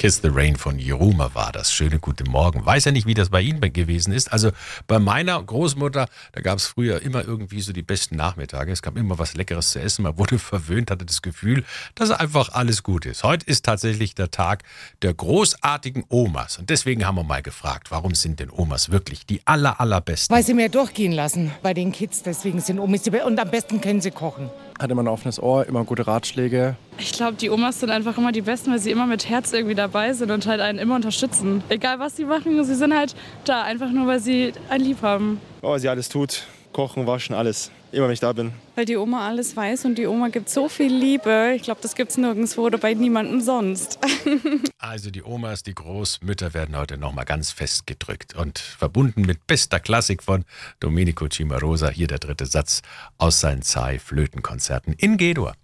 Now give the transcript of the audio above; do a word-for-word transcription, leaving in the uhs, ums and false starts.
Kiss the Rain von Jeruma war das. Schöne guten Morgen. Weiß ja nicht, wie das bei Ihnen gewesen ist. Also bei meiner Großmutter, da gab es früher immer irgendwie so die besten Nachmittage. Es gab immer was Leckeres zu essen. Man wurde verwöhnt, hatte das Gefühl, dass einfach alles gut ist. Heute ist tatsächlich der Tag der großartigen Omas. Und deswegen haben wir mal gefragt, warum sind denn Omas wirklich die aller, allerbesten? Weil sie mehr durchgehen lassen bei den Kids. Deswegen sind Omas die Be- und am besten können sie kochen. Hat immer ein offenes Ohr, immer gute Ratschläge. Ich glaube, die Omas sind einfach immer die Besten, weil sie immer mit Herz irgendwie dabei sind und halt einen immer unterstützen. Egal, was sie machen, sie sind halt da, einfach nur, weil sie einen lieb haben. Oh, sie alles tut, kochen, waschen, alles. Immer, wenn ich da bin. Weil die Oma alles weiß und die Oma gibt so viel Liebe. Ich glaube, das gibt es nirgendwo oder bei niemandem sonst. Also die Omas, die Großmütter werden heute nochmal ganz fest gedrückt. Und verbunden mit bester Klassik von Domenico Cimarosa, hier der dritte Satz aus seinen Zai-Flötenkonzerten in G-Dur.